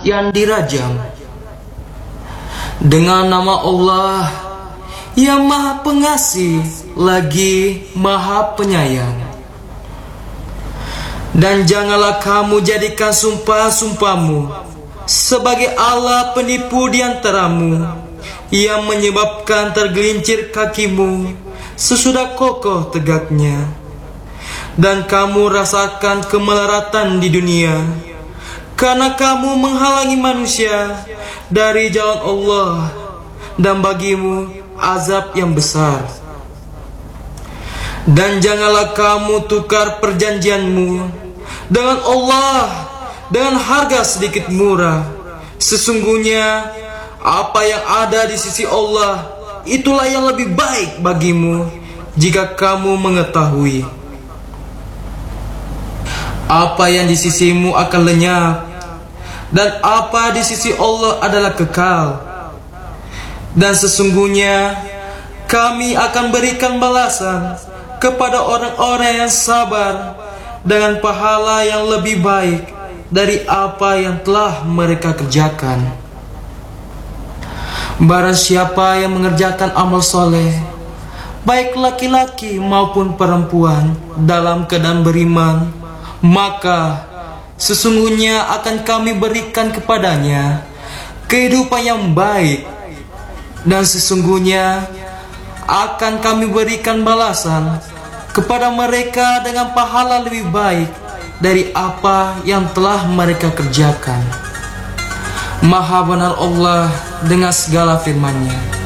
yang dirajam. Dengan nama Allah yang Maha Pengasih lagi Maha Penyayang. Dan janganlah kamu jadikan sumpah-sumpahmu sebagai Allah penipu di antaramu, yang menyebabkan tergelincir kakimu sesudah kokoh tegaknya. Dan kamu rasakan kemelaratan di dunia, karena kamu menghalangi manusia dari jalan Allah, dan bagimu azab yang besar. Dan janganlah kamu tukar perjanjianmu dengan Allah dengan harga sedikit murah. Sesungguhnya apa yang ada di sisi Allah itulah yang lebih baik bagimu jika kamu mengetahui. Apa yang di sisimu akan lenyap, dan apa di sisi Allah adalah kekal. Dan sesungguhnya kami akan berikan balasan kepada orang-orang yang sabar dengan pahala yang lebih baik dari apa yang telah mereka kerjakan. Barang siapa yang mengerjakan amal soleh, baik laki-laki maupun perempuan, dalam keadaan beriman, maka sesungguhnya akan kami berikan kepadanya kehidupan yang baik, dan sesungguhnya akan kami berikan balasan kepada mereka dengan pahala lebih baik dari apa yang telah mereka kerjakan. Maha benar Allah dengan segala firman-Nya.